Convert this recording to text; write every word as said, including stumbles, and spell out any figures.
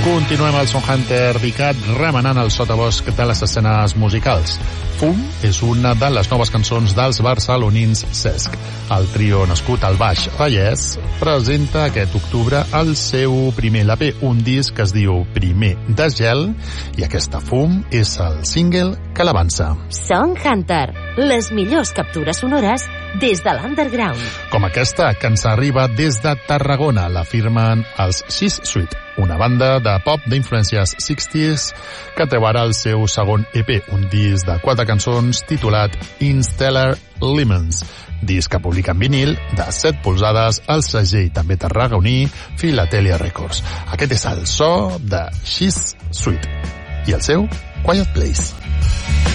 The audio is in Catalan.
Continuem al Son Hunter dedicat remenant el sotabosc de les escenes musicals. Fum és una de les noves cançons dels barcelonins Cesc. El trio nascut al Baix Vallès presenta aquest octubre el seu primer L P, un disc que es diu Primer Desgel, i aquesta Fum és el single que l'avança. Son Hunter, les millors captures sonores des de l'underground. Com aquesta, que ens arriba des de Tarragona, l'afirmen els She's Sweet, una banda de pop d'influències seixantes que treu ara el seu segon E P, un disc de quatre cançons titulat Interstellar Lemons, disc que publica en vinil de set polzades al segell també tarragoní Philatelia Records. Aquest és el so de She's Sweet i el seu Quiet Place.